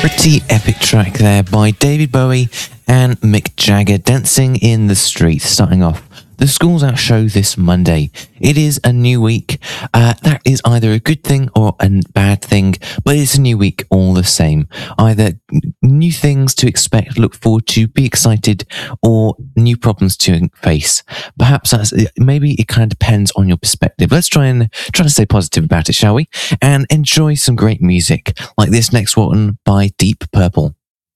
Pretty epic track there by David Bowie and Mick Jagger, Dancing in the Street, starting off the Schools Out show this Monday. It is a new week. That is either a good thing or a bad thing, but it's a new week all the same. Either new things to expect, look forward to, be excited, or new problems to face. Perhaps maybe it kind of depends on your perspective. Let's try to stay positive about it, shall we? And enjoy some great music like this next one by Deep Purple.